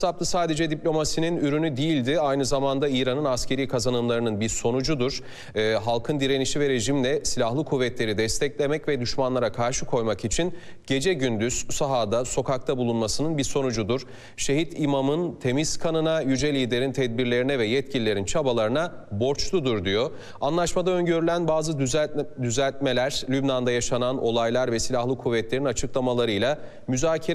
Saptı sadece diplomasinin ürünü değildi, aynı zamanda İran'ın askeri kazanımlarının bir sonucudur. Halkın direnişi ve rejimle silahlı kuvvetleri desteklemek ve düşmanlara karşı koymak için gece gündüz sahada, sokakta bulunmasının bir sonucudur. Şehit imamın temiz kanına, yüce liderin tedbirlerine ve yetkililerin çabalarına borçludur diyor. Anlaşmada öngörülen bazı düzeltmeler, Lübnan'da yaşanan olaylar ve silahlı kuvvetlerin açıklamalarıyla müzakere